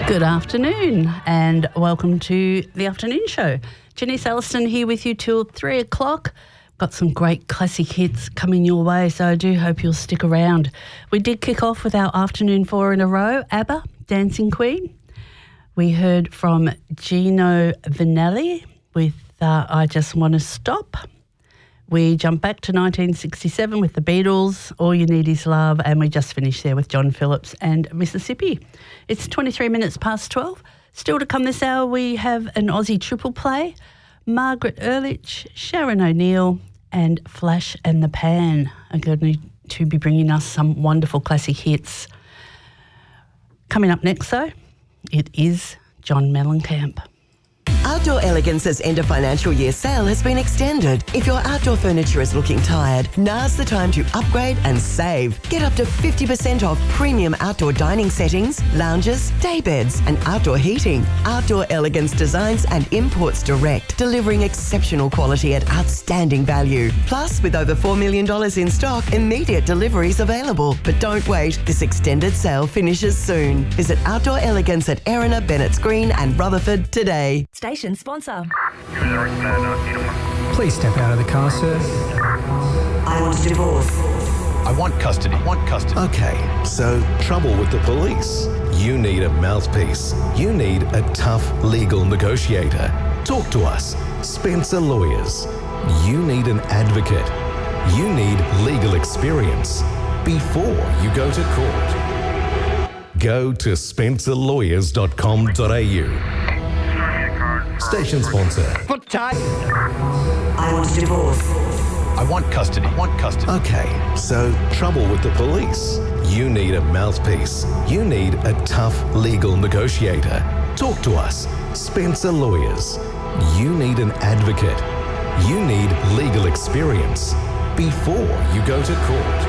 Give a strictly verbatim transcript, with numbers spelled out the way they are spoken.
Good afternoon and welcome to the afternoon show. Janice Elliston here with you till three o'clock. Got some great classic hits coming your way, so I do hope you'll stick around. We did kick off with our afternoon four in a row, ABBA, Dancing Queen. We heard from Gino Vanelli with uh, I Just Want to Stop. We jump back to nineteen sixty-seven with the Beatles, All You Need Is Love, and we just finished there with John Phillips and Mississippi. It's twenty-three minutes past twelve. Still to come this hour, we have an Aussie triple play, Margaret Ehrlich, Sharon O'Neill and Flash and the Pan are going to be bringing us some wonderful classic hits. Coming up next, though, it is John Mellencamp. Outdoor Elegance's end of financial year sale has been extended. If your outdoor furniture is looking tired, now's the time to upgrade and save. Get up to fifty percent off premium outdoor dining settings, lounges, day beds and outdoor heating. Outdoor Elegance designs and imports direct, delivering exceptional quality at outstanding value. Plus, with over four million dollars in stock, immediate deliveries available. But don't wait, this extended sale finishes soon. Visit Outdoor Elegance at Erina, Bennett's Green and Rutherford today. Station sponsor. Please step out of the car, sir. I want a divorce. I want custody. I want custody. Okay, so trouble with the police. You need a mouthpiece. You need a tough legal negotiator. Talk to us. Spencer Lawyers. You need an advocate. You need legal experience before you go to court. Go to spencer lawyers dot com dot a u. Station sponsor. Foot tight. I want a divorce. I want custody. I want custody. Okay, so trouble with the police. You need a mouthpiece. You need a tough legal negotiator. Talk to us. Spencer Lawyers. You need an advocate. You need legal experience before you go to court.